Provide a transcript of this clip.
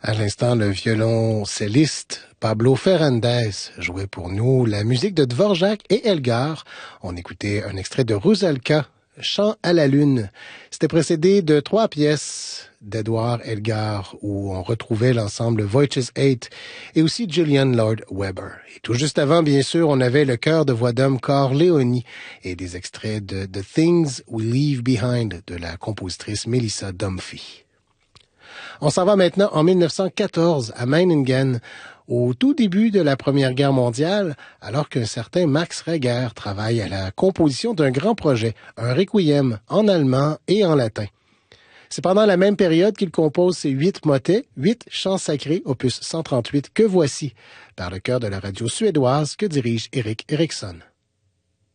À l'instant, le violoncelliste Pablo Ferrandez jouait pour nous la musique de Dvorak et Elgar. On écoutait un extrait de Rusalka, Chant à la lune. C'était précédé de 3 pièces d'Edouard Elgar où on retrouvait l'ensemble Voices 8 et aussi Julian Lord Webber. Et tout juste avant, bien sûr, on avait le chœur de voix d'homme Corleone et des extraits de The Things We Leave Behind de la compositrice Melissa Dunphy. On s'en va maintenant en 1914 à Meiningen, au tout début de la Première Guerre mondiale, alors qu'un certain Max Reger travaille à la composition d'un grand projet, un requiem en allemand et en latin. C'est pendant la même période qu'il compose ses 8 motets, 8 chants sacrés, opus 138, que voici, par le chœur de la radio suédoise que dirige Erik Eriksson.